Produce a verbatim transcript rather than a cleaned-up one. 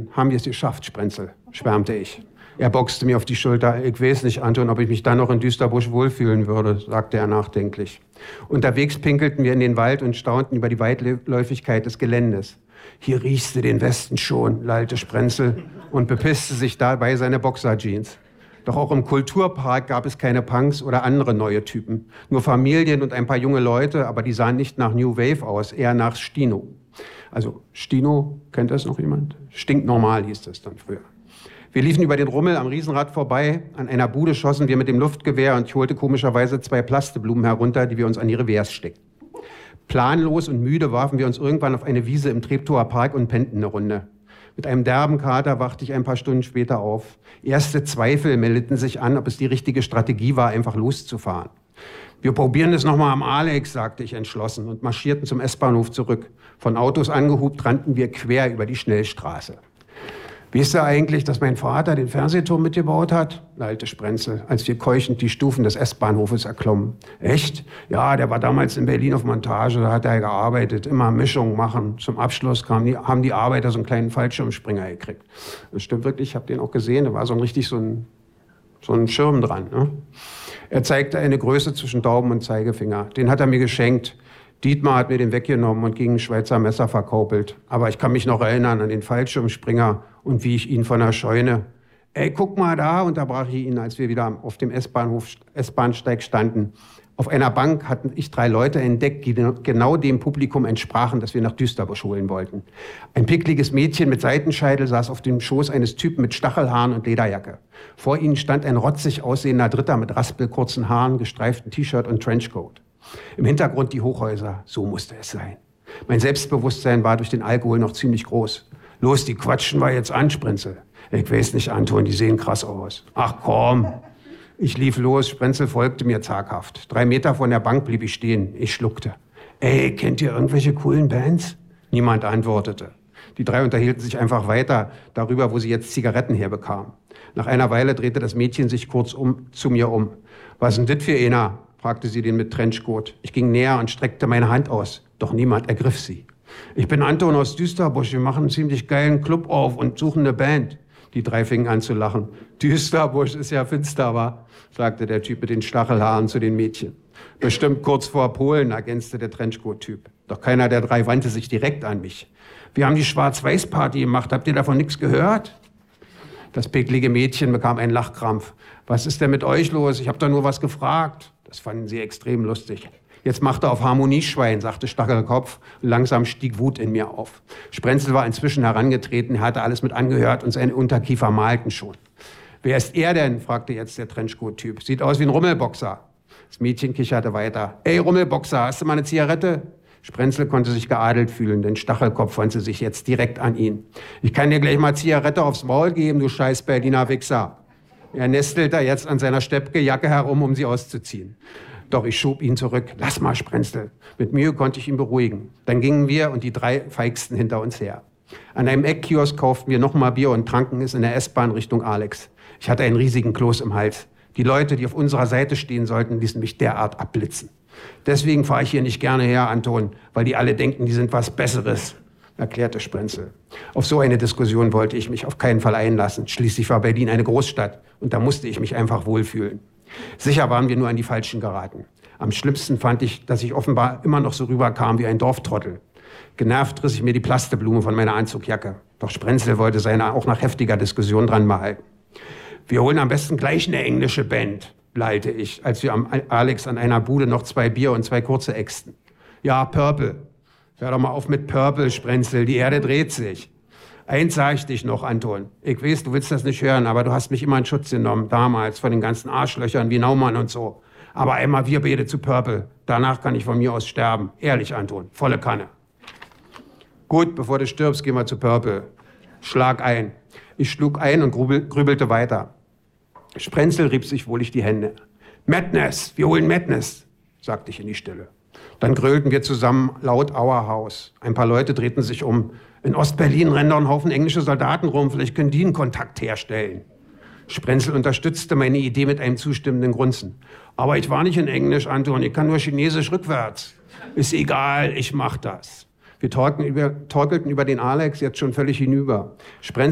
Mädchen, haben wir es geschafft, Sprenzel, schwärmte ich. Er boxte mir auf die Schulter. Ich weiß nicht, Anton, ob ich mich dann noch in Düsterbusch wohlfühlen würde, sagte er nachdenklich. Unterwegs pinkelten wir in den Wald und staunten über die Weitläufigkeit des Geländes. Hier riechst du den Westen schon, lallte Sprenzel und bepisste sich dabei seine Boxerjeans. Doch auch im Kulturpark gab es keine Punks oder andere neue Typen. Nur Familien und ein paar junge Leute, aber die sahen nicht nach New Wave aus, eher nach Stino. Also Stino, kennt das noch jemand? Stinknormal hieß das dann früher. Wir liefen über den Rummel am Riesenrad vorbei. An einer Bude schossen wir mit dem Luftgewehr und ich holte komischerweise zwei Plasteblumen herunter, die wir uns an die Revers steckten. Planlos und müde warfen wir uns irgendwann auf eine Wiese im Treptower Park und pennten eine Runde. Mit einem derben Kater wachte ich ein paar Stunden später auf. Erste Zweifel meldeten sich an, ob es die richtige Strategie war, einfach loszufahren. Wir probieren es nochmal am Alex, sagte ich entschlossen und marschierten zum S-Bahnhof zurück. Von Autos angehupt rannten wir quer über die Schnellstraße. Wisst ihr eigentlich, dass mein Vater den Fernsehturm mitgebaut hat? Lallte Sprenzel, als wir keuchend die Stufen des S-Bahnhofes erklommen. Echt? Ja, der war damals in Berlin auf Montage, da hat er gearbeitet, immer Mischungen machen. Zum Abschluss kamen die, haben die Arbeiter so einen kleinen Fallschirmspringer gekriegt. Das stimmt wirklich, ich habe den auch gesehen, da war so ein richtig so ein, so ein Schirm dran. Ne? Er zeigte eine Größe zwischen Daumen und Zeigefinger. Den hat er mir geschenkt. Dietmar hat mir den weggenommen und gegen ein Schweizer Messer verkaupelt. Aber ich kann mich noch erinnern an den Fallschirmspringer und wie ich ihn von der Scheune... Ey, guck mal da, unterbrach ich ihn, als wir wieder auf dem S-Bahnhof, S-Bahnsteig standen. Auf einer Bank hatten ich drei Leute entdeckt, die genau dem Publikum entsprachen, das wir nach Düsterbusch holen wollten. Ein pickliges Mädchen mit Seitenscheitel saß auf dem Schoß eines Typen mit Stachelhaaren und Lederjacke. Vor ihnen stand ein rotzig aussehender Dritter mit raspelkurzen Haaren, gestreiftem T-Shirt und Trenchcoat. Im Hintergrund die Hochhäuser, so musste es sein. Mein Selbstbewusstsein war durch den Alkohol noch ziemlich groß. Los, die quatschen wir jetzt an, Sprenzel. Ich weiß nicht, Anton, die sehen krass aus. Ach komm. Ich lief los, Sprenzel folgte mir zaghaft. Drei Meter von der Bank blieb ich stehen. Ich schluckte. Ey, kennt ihr irgendwelche coolen Bands? Niemand antwortete. Die drei unterhielten sich einfach weiter darüber, wo sie jetzt Zigaretten herbekamen. Nach einer Weile drehte das Mädchen sich kurz um, zu mir um. Was ist denn das für einer? Fragte sie den mit Trenchcoat. Ich ging näher und streckte meine Hand aus. Doch niemand ergriff sie. Ich bin Anton aus Düsterbusch. Wir machen einen ziemlich geilen Club auf und suchen eine Band. Die drei fingen an zu lachen. Düsterbusch ist ja finster, wa? Sagte der Typ mit den Stachelhaaren zu den Mädchen. Bestimmt kurz vor Polen, ergänzte der Trenchcoat-Typ. Doch keiner der drei wandte sich direkt an mich. Wir haben die Schwarz-Weiß-Party gemacht. Habt ihr davon nichts gehört? Das picklige Mädchen bekam einen Lachkrampf. Was ist denn mit euch los? Ich habe da nur was gefragt. Das fanden sie extrem lustig. Jetzt macht er auf Harmonieschwein, sagte Stachelkopf. Langsam stieg Wut in mir auf. Sprenzel war inzwischen herangetreten, er hatte alles mit angehört und seine Unterkiefer malten schon. Wer ist er denn? Fragte jetzt der Trenchcoat-Typ. Sieht aus wie ein Rummelboxer. Das Mädchen kicherte weiter. Ey, Rummelboxer, hast du mal eine Zigarette? Sprenzel konnte sich geadelt fühlen, denn Stachelkopf wandte sich jetzt direkt an ihn. Ich kann dir gleich mal Zigarette aufs Maul geben, du scheiß Berliner Wichser. Er nestelte jetzt an seiner Steppke-Jacke herum, um sie auszuziehen. Doch ich schob ihn zurück. Lass mal, Sprenzel. Mit Mühe konnte ich ihn beruhigen. Dann gingen wir und die drei feigsten hinter uns her. An einem Eckkiosk kauften wir noch mal Bier und tranken es in der S-Bahn Richtung Alex. Ich hatte einen riesigen Kloß im Hals. Die Leute, die auf unserer Seite stehen sollten, ließen mich derart abblitzen. Deswegen fahre ich hier nicht gerne her, Anton, weil die alle denken, die sind was Besseres, erklärte Sprenzel. Auf so eine Diskussion wollte ich mich auf keinen Fall einlassen. Schließlich war Berlin eine Großstadt und da musste ich mich einfach wohlfühlen. Sicher waren wir nur an die Falschen geraten. Am schlimmsten fand ich, dass ich offenbar immer noch so rüberkam wie ein Dorftrottel. Genervt riss ich mir die Plasteblume von meiner Anzugjacke. Doch Sprenzel wollte seine auch nach heftiger Diskussion dran behalten. Wir holen am besten gleich eine englische Band, lallte ich, als wir am Alex an einer Bude noch zwei Bier und zwei kurze ächzten. Ja, Purple. Hör doch mal auf mit Purple, Sprenzel, die Erde dreht sich. Eins sag ich dich noch, Anton. Ich weiß, du willst das nicht hören, aber du hast mich immer in Schutz genommen, damals, von den ganzen Arschlöchern wie Naumann und so. Aber einmal wir beide zu Purple. Danach kann ich von mir aus sterben. Ehrlich, Anton, volle Kanne. Gut, bevor du stirbst, gehen wir zu Purple. Schlag ein. Ich schlug ein und grübel, grübelte weiter. Sprenzel rieb sich wohlig die Hände. Madness, wir holen Madness, sagte ich in die Stille. Dann grölten wir zusammen laut Our House. Ein paar Leute drehten sich um. In Ostberlin rennen doch ein Haufen englische Soldaten rum, vielleicht können die einen Kontakt herstellen. Sprenzel unterstützte meine Idee mit einem zustimmenden Grunzen. Aber ich war nicht in Englisch, Anton, ich kann nur Chinesisch rückwärts. Ist egal, ich mach das. Wir torkelten über, torkelten über den Alex, jetzt schon völlig hinüber. Sprenzel